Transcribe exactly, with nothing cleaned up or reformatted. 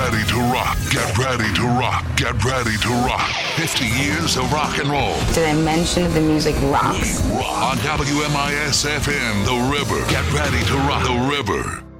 ready to rock. Get ready to rock. Get ready to rock. fifty years of rock and roll. Did I mention the music rocks? On W M I S F M, The River. Get ready to rock. The River.